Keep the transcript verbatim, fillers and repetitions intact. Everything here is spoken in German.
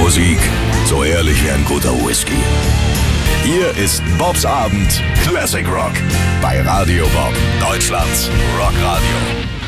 Musik, so ehrlich wie ein guter Whisky. Hier ist Bobs Abend Classic Rock bei Radio Bob, Deutschlands Rockradio.